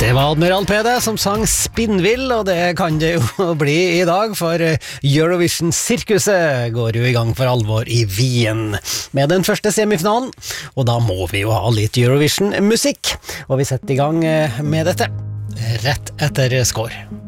Det var Admiral P det som sang Spinnvill, og det kan det jo bli i dag, for Eurovision-sirkuset går jo i gang for alvor i Wien med den første semifinalen, og da må vi jo ha litt Eurovision-musikk, og vi setter i gang med dette rett etter score.